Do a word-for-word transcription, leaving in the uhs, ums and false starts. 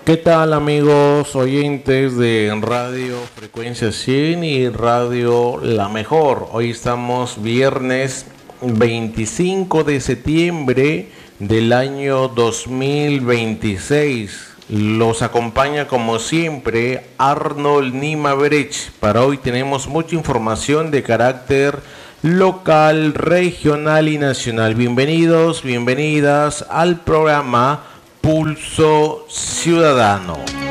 ¿Qué tal, amigos oyentes de Radio Frecuencia cien y Radio La Mejor? Hoy estamos viernes veinticinco de septiembre del año dos mil veintiséis. Los acompaña como siempre Arnold Nima Berech. Para hoy tenemos mucha información de carácter local, regional y nacional. Bienvenidos, bienvenidas al programa Pulso Ciudadano.